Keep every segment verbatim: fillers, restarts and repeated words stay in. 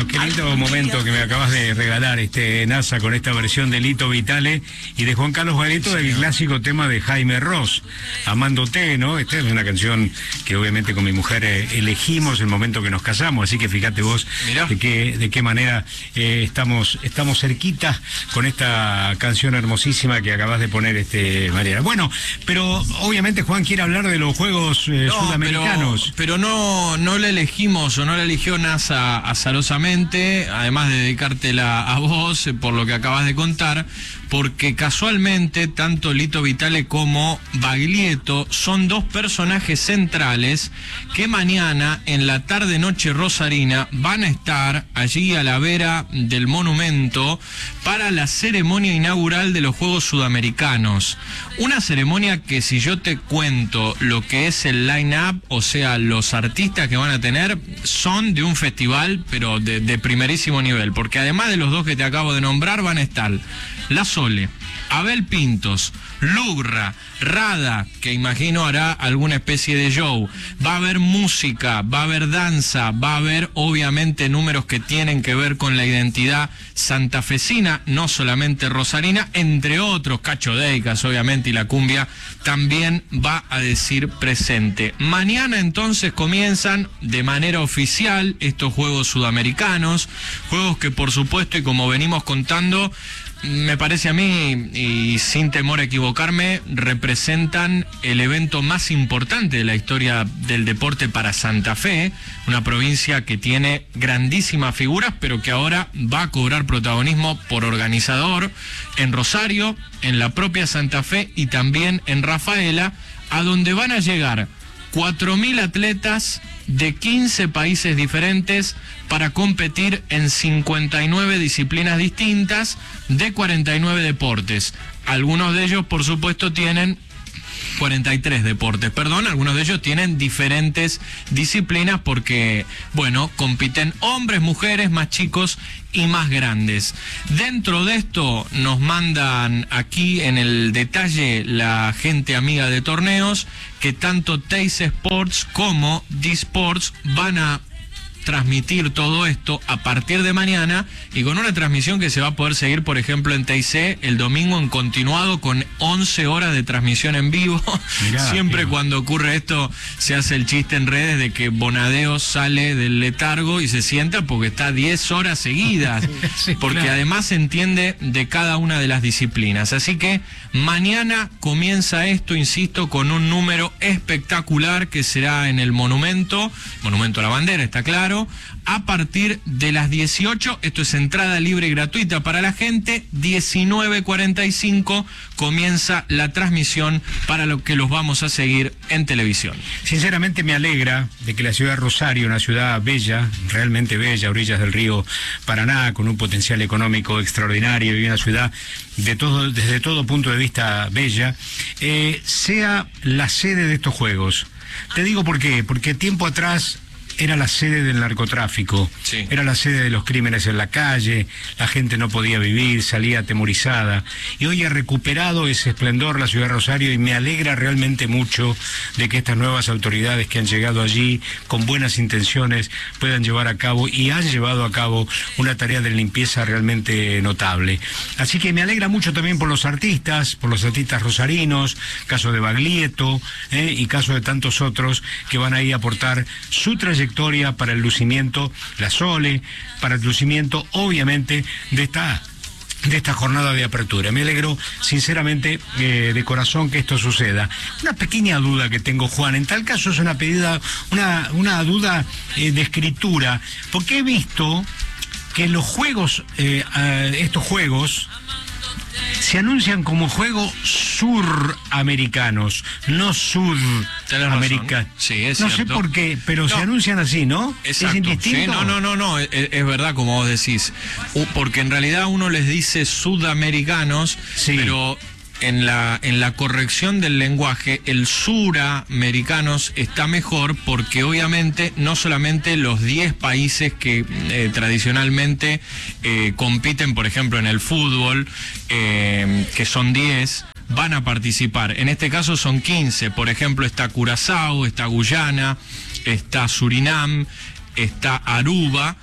qué lindo momento que me acabas de regalar, este NASA, con esta versión de Lito Vitale y de Juan Carlos Barreto, del clásico tema de Jaime Ross, Amándote, ¿no? Esta es una canción que obviamente con mi mujer eh, elegimos el momento que nos casamos, así que fíjate vos de qué, de qué manera eh, estamos, estamos cerquita con esta canción hermosísima que acabas de poner, este Mariana. Bueno, pero obviamente Juan quiere hablar de los Juegos eh, no, Sudamericanos. Pero, pero no, no la elegimos o no la eligió NASA azarosamente, además de dedicártela a vos por lo que acabas de contar, porque casualmente tanto Lito Vitale como Baglietto son dos personajes centrales que mañana en la tarde-noche rosarina van a estar allí a la vera del monumento para la ceremonia inaugural de los Juegos Sudamericanos. Una ceremonia que, si yo te cuento lo que es el line-up, o sea, los artistas que van a tener, son de un festival, pero de, de primerísimo nivel, porque además de los dos que te acabo de nombrar, van a estar La Sole, Abel Pintos, Lugra, Rada, que imagino hará alguna especie de show. Va a haber música, va a haber danza, va a haber obviamente números que tienen que ver con la identidad santafesina, no solamente rosarina, entre otros, Cacho Deicas obviamente, y la cumbia también va a decir presente. Mañana entonces comienzan de manera oficial estos Juegos Sudamericanos, juegos que por supuesto, y como venimos contando, me parece a mí, y sin temor a equivocarme, representan el evento más importante de la historia del deporte para Santa Fe, una provincia que tiene grandísimas figuras, pero que ahora va a cobrar protagonismo por organizador en Rosario, en la propia Santa Fe y también en Rafaela, a donde van a llegar cuatro mil atletas de quince países diferentes para competir en cincuenta y nueve disciplinas distintas de cuarenta y nueve deportes. Algunos de ellos, por supuesto, tienen cuarenta y tres deportes, perdón, algunos de ellos tienen diferentes disciplinas porque, bueno, compiten hombres, mujeres, más chicos y más grandes. Dentro de esto nos mandan aquí en el detalle la gente amiga de torneos que tanto Teis Sports como D-Sports van a transmitir todo esto a partir de mañana, y con una transmisión que se va a poder seguir, por ejemplo, en T I C el domingo en continuado, con once horas de transmisión en vivo. Mirá, siempre tío. Cuando ocurre esto se hace el chiste en redes de que Bonadeo sale del letargo y se sienta porque está diez horas seguidas, sí, porque claro, además se entiende de cada una de las disciplinas. Así que mañana comienza esto, insisto, con un número espectacular que será en el monumento, Monumento a la Bandera, está claro, a partir de las dieciocho, esto es entrada libre y gratuita para la gente, diecinueve cuarenta y cinco comienza la transmisión para lo que los vamos a seguir en televisión. Sinceramente me alegra de que la ciudad de Rosario, una ciudad bella, realmente bella, a orillas del río Paraná, con un potencial económico extraordinario y una ciudad de todo, desde todo punto de vista bella, eh, sea la sede de estos Juegos. Te digo por qué, porque tiempo atrás era la sede del narcotráfico, sí, era la sede de los crímenes en la calle, la gente no podía vivir, salía atemorizada, y hoy ha recuperado ese esplendor la ciudad de Rosario, y me alegra realmente mucho de que estas nuevas autoridades que han llegado allí con buenas intenciones puedan llevar a cabo, y han llevado a cabo, una tarea de limpieza realmente notable. Así que me alegra mucho también por los artistas, por los artistas rosarinos, caso de Baglietto, eh, y caso de tantos otros que van ahí a aportar su trayectoria para el lucimiento, La Sole, para el lucimiento, obviamente, de esta de esta jornada de apertura. Me alegro, sinceramente, eh, de corazón que esto suceda. Una pequeña duda que tengo, Juan, en tal caso es una pedida, una, una duda eh, de escritura, porque he visto que los juegos, eh, eh, estos juegos, se anuncian como juegos suramericanos, no sudamericanos. Sí, es no cierto. sé por qué, pero no, se anuncian así, ¿no? Exacto. ¿Es indistinto? Sí, no, no, no, no, es, es verdad como vos decís. Porque en realidad uno les dice sudamericanos, sí, pero en la, en la corrección del lenguaje, el suramericanos está mejor porque obviamente no solamente los diez países que eh, tradicionalmente eh, compiten, por ejemplo, en el fútbol, eh, que son diez, van a participar. En este caso son quince. Por ejemplo, está Curazao, está Guyana, está Surinam, está Aruba.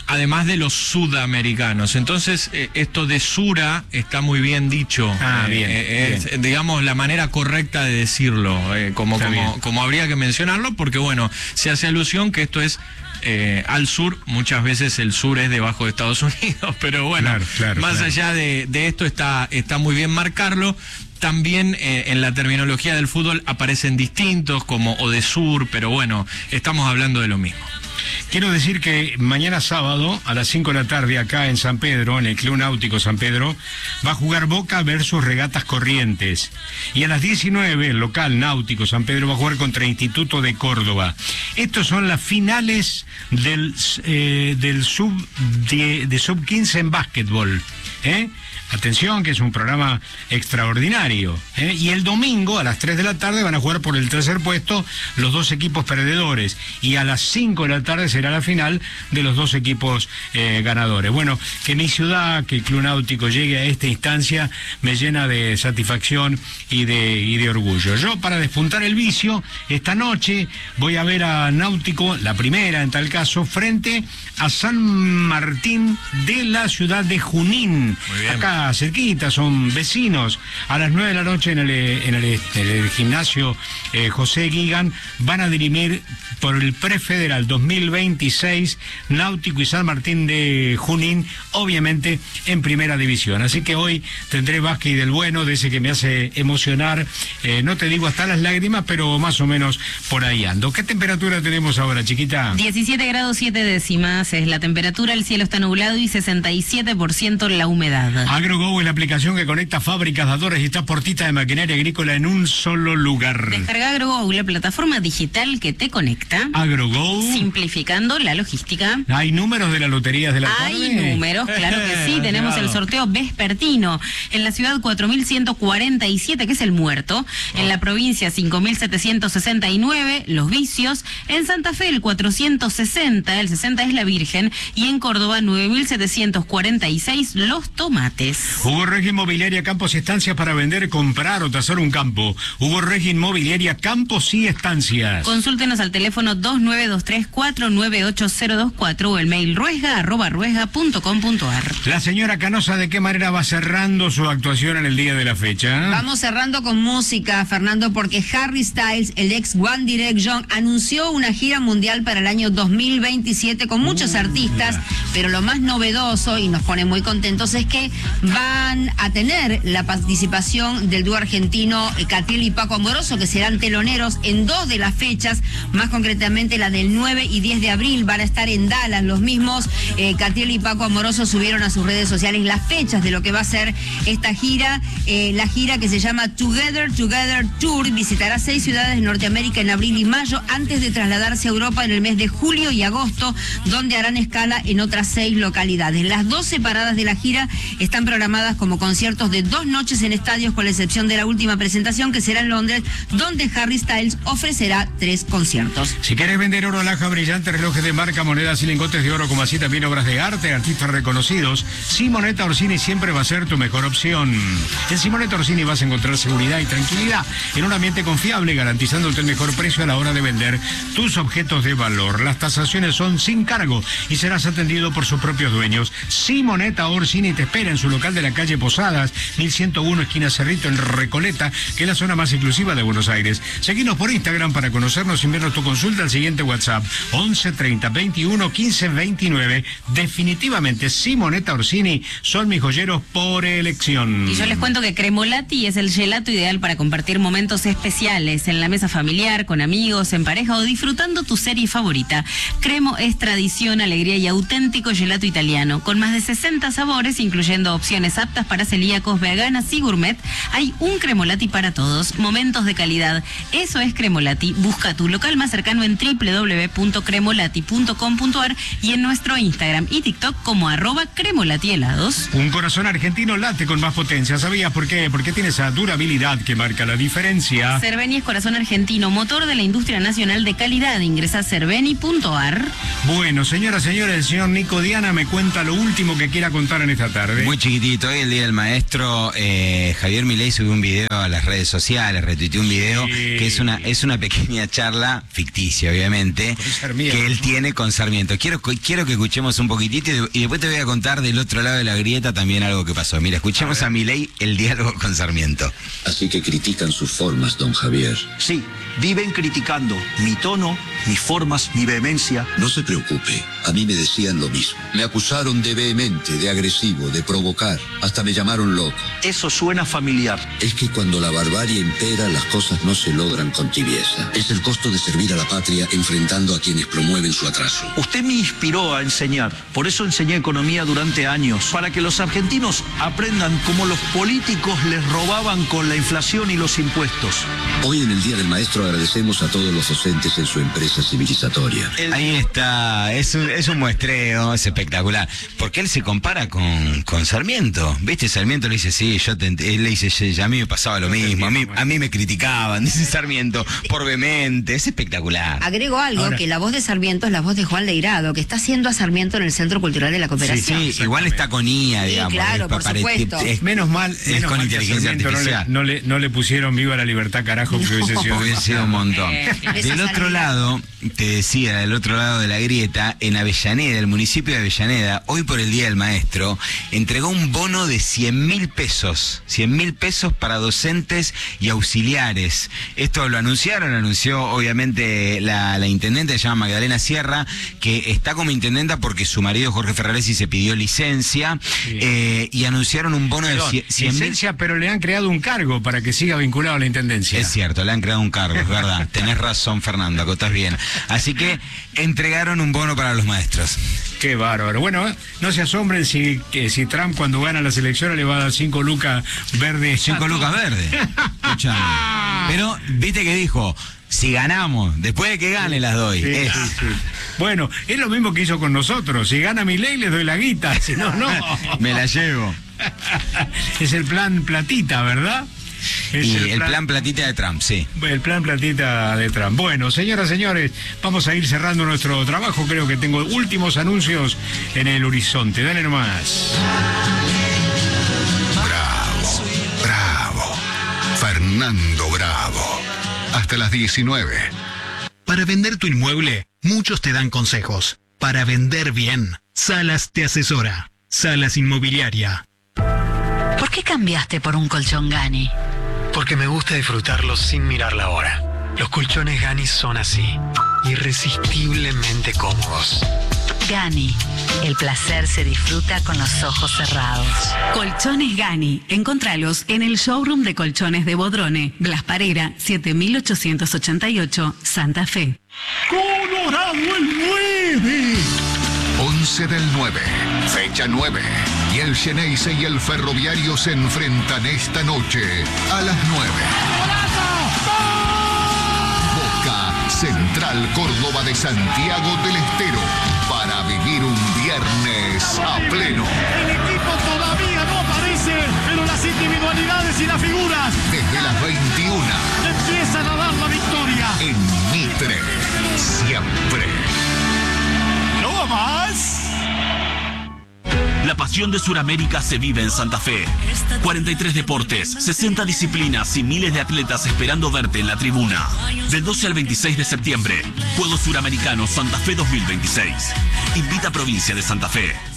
además de los sudamericanos. Entonces, eh, esto de Sura está muy bien dicho. Ah, eh, bien, eh, es, bien. digamos, la manera correcta de decirlo, eh, como, como, como habría que mencionarlo, porque, bueno, se hace alusión que esto es eh, al sur. Muchas veces el sur es debajo de Estados Unidos, pero bueno, claro, claro, más claro. allá de, de esto está, está muy bien marcarlo. También eh, en la terminología del fútbol aparecen distintos, como Odesur, pero bueno, estamos hablando de lo mismo. Quiero decir que mañana sábado a las cinco de la tarde acá en San Pedro, en el Club Náutico San Pedro, va a jugar Boca versus Regatas Corrientes. Y a las diecinueve el local Náutico San Pedro va a jugar contra Instituto de Córdoba. Estos son las finales del, eh, del sub de, de sub quince en básquetbol. ¿eh? Atención, que es un programa extraordinario. ¿eh? Y el domingo a las tres de la tarde van a jugar por el tercer puesto los dos equipos perdedores. Y a las cinco de la tarde será la final de los dos equipos eh, ganadores. Bueno, que mi ciudad, que el Club Náutico llegue a esta instancia, me llena de satisfacción y de, y de orgullo. Yo, para despuntar el vicio, esta noche voy a ver a Náutico, la primera en tal caso, frente a San Martín de la ciudad de Junín. Muy bien. Acá cerquita, son vecinos. A las nueve de la noche en el, en el, en el gimnasio eh, José Guigan van a dirimir por el prefederal dos mil veintiséis Náutico y San Martín de Junín, obviamente en primera división. Así que hoy tendré básquet del bueno, de ese que me hace emocionar, eh, no te digo hasta las lágrimas, pero más o menos por ahí ando. ¿Qué temperatura tenemos ahora, chiquita? diecisiete grados siete décimas es la temperatura, el cielo está nublado y sesenta y siete por ciento la humedad. AgroGo es la aplicación que conecta fábricas, dadores y transportistas de maquinaria agrícola en un solo lugar. Descarga AgroGo, la plataforma digital que te conecta, AgroGo. simplificando la logística. ¿Hay números de las loterías de la tarde? Hay números, claro que sí. Tenemos el sorteo vespertino en la ciudad cuatro mil ciento cuarenta y siete, que es el muerto. En la provincia cinco mil setecientos sesenta y nueve, los vicios. En Santa Fe el cuatrocientos sesenta, el sesenta es la Virgen. Y en Córdoba nueve mil setecientos cuarenta y seis, los tomates. Hugo Regi Inmobiliaria Campos y Estancias para vender, comprar o tasar un campo. Hugo Regi Inmobiliaria Campos y Estancias. Consúltenos al teléfono dos nueve dos tres cuatro nueve ocho cero dos cuatro o el mail ruesga arroba ruesga punto com punto ar. La señora Canosa, ¿de qué manera va cerrando su actuación en el día de la fecha? Vamos cerrando con música, Fernando, porque Harry Styles, el ex One Direction, anunció una gira mundial para el año dos mil veintisiete con muchos uh, artistas, mira. pero lo más novedoso y nos pone muy contentos es que van a tener la participación del dúo argentino eh, Catriel y Paco Amoroso, que serán teloneros en dos de las fechas, más concretamente la del nueve y diez de abril, van a estar en Dallas. Los mismos eh, Catriel y Paco Amoroso subieron a sus redes sociales las fechas de lo que va a ser esta gira, eh, la gira que se llama Together Together Tour. Visitará seis ciudades de Norteamérica en abril y mayo, antes de trasladarse a Europa en el mes de julio y agosto, donde harán escala en otras seis localidades. Las dos separadas de la gira están programadas como conciertos de dos noches en estadios, con la excepción de la última presentación, que será en Londres, donde Harry Styles ofrecerá tres conciertos. Si quieres vender oro, alhaja, brillantes, relojes de marca, monedas y lingotes de oro, como así también obras de arte, artistas reconocidos, Simonetta Orsini siempre va a ser tu mejor opción. En Simonetta Orsini vas a encontrar seguridad y tranquilidad en un ambiente confiable, garantizándote el mejor precio a la hora de vender tus objetos de valor. Las tasaciones son sin cargo y serás atendido por sus propios dueños. Simonetta Orsini te espera en su local de la calle Posadas, mil ciento uno, esquina Cerrito, en Recoleta, que es la zona más exclusiva de Buenos Aires. Seguinos por Instagram para conocernos y enviarnos tu consulta al siguiente WhatsApp, once treinta veintiuno quince veintinueve. Definitivamente Simonetta Orsini son mis joyeros por elección. Y yo les cuento que Cremolati es el gelato ideal para compartir momentos especiales en la mesa familiar, con amigos, en pareja o disfrutando tu serie favorita. Cremo es tradición, alegría y auténtico gelato italiano. Con más de sesenta sabores, incluyendo opciones aptas para celíacos, veganas y gourmet, hay un Cremolati para todos. Momentos de calidad. Eso es Cremolati. Busca tu local más cercano en doble u doble u doble u punto cremolati punto com punto ar y en nuestro Instagram y TikTok como arroba cremolatielados. Un corazón argentino late con más potencia. ¿Sabías por qué? Porque tiene esa durabilidad que marca la diferencia. Cerveni es corazón argentino, motor de la industria nacional de calidad. Ingresa a cerveni punto ar. Bueno, señora, señora, el señor Nico Diana me cuenta lo último que quiera contar en esta tarde. tarde. Muy chiquitito, hoy el Día del Maestro. eh, Javier Milei subió un video a las redes sociales, retuiteó un video Sí. que es una es una pequeña charla ficticia, obviamente, Con Sarmiento. que él tiene con Sarmiento. Quiero, quiero que escuchemos un poquitito y, de- y después te voy a contar del otro lado de la grieta también algo que pasó. Mira, escuchemos a, a Milei el diálogo con Sarmiento. Así que critican sus formas, don Javier. Sí, viven criticando mi tono, mis formas, mi vehemencia. No se preocupe, a mí me decían lo mismo. Me acusaron de vehemente, de agresivo, de provocar. Hasta me llamaron loco. Eso suena familiar. Es que cuando la barbarie impera, las cosas no se logran con tibieza. Es el costo de servir a la patria enfrentando a quienes promueven su atraso. Usted me inspiró a enseñar. Por eso enseñé economía durante años. Para que los argentinos aprendan cómo los políticos les robaban con la inflación y los impuestos. Hoy en el Día del Maestro agradecemos a todos los docentes en su empresa civilizatoria. Ahí está, es un, es un muestreo, es espectacular. Porque él se compara con, con Sarmiento. ¿Viste? Sarmiento le dice, sí, yo te ent-". Él le dice, "Sí, a mí me pasaba lo mismo, a mí, a mí me criticaban", dice Sarmiento, por vehemente, es espectacular. Agrego algo, Ahora- que la voz de Sarmiento es la voz de Juan Leirado, que está haciendo a Sarmiento en el Centro Cultural de la Sí, Cooperación. sí, igual está con I A, Sí, digamos. claro, es por para- supuesto. es- Menos mal, es menos con mal que a inteligencia Sarmiento no le- artificial. No le, no le pusieron viva la libertad, carajo, porque hubiese sido Hubiese sido un montón. Eh, Del esa otro salida. lado, te decía, del otro lado de la grieta, en Avellaneda, el municipio de Avellaneda, hoy por el Día del Maestro, entregó un bono de cien mil pesos. cien mil pesos para docentes y auxiliares. Esto lo anunciaron, lo anunció obviamente la, la intendente, se llama Magdalena Sierra, que está como intendenta porque su marido Jorge Ferraresi se pidió licencia, Sí. eh, y anunciaron un bono Perdón, de cien mil. licencia, pero le han creado un cargo para que siga vinculado a la intendencia. Es cierto, le han creado un cargo, es verdad. Tenés razón, Fernando, acotás bien. Así que entregaron un bono para los maestros. Qué bárbaro. Bueno, eh, no se asombren si, que si Trump cuando gana las elecciones le va a dar cinco lucas verdes. Cinco lucas verdes. Escuchame. Pero, viste que dijo, si ganamos, después de que gane las doy. Sí, Es- sí, sí. Bueno, es lo mismo que hizo con nosotros. Si gana mi ley, les doy la guita. Si no, no. Me la llevo. Es el plan platita, ¿verdad? Es Y el plan platita de Trump, sí. El plan platita de Trump. Bueno, señoras, señores, vamos a ir cerrando nuestro trabajo. Creo que tengo últimos anuncios en el horizonte. Dale nomás. Bravo, bravo. Fernando Bravo. Hasta las diecinueve. Para vender tu inmueble, muchos te dan consejos. Para vender bien, Salas te asesora. Salas Inmobiliaria. ¿Por qué cambiaste por un colchón Gani? Porque me gusta disfrutarlos sin mirar la hora. Los colchones Gani son así, irresistiblemente cómodos. Gani, el placer se disfruta con los ojos cerrados. Colchones Gani. Encontralos en el showroom de colchones de Bodrone, Blas Parera, siete mil ochocientos ochenta y ocho, Santa Fe. Colorado el nueve. once del nueve. Fecha nueve. Y el Xeneize y el Ferroviario se enfrentan esta noche a las nueve. Boca Central Córdoba de Santiago del Estero para vivir un viernes a pleno. El equipo todavía no aparece, pero las individualidades y las figuras Desde las veintiuna empiezan a dar la victoria. en Mitre. Siempre. ¡No más! La pasión de Sudamérica se vive en Santa Fe. cuarenta y tres deportes, sesenta disciplinas y miles de atletas esperando verte en la tribuna. Del doce al veintiséis de septiembre, Juegos Suramericanos Santa Fe dos mil veintiséis. Invita a Provincia de Santa Fe.